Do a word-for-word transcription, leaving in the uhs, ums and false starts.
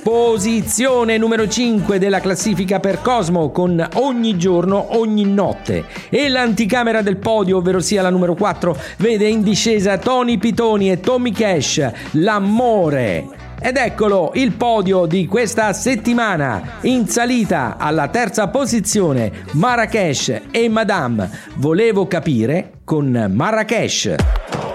Posizione numero cinque della classifica per Cosmo con Ogni giorno, ogni notte. E l'anticamera del podio, ovvero sia la numero quattro, vede in discesa Tony Pitoni e Tommy Cash, L'amore. Ed eccolo il podio di questa settimana. In salita alla terza posizione Marracash e Madame. Volevo capire con Marracash.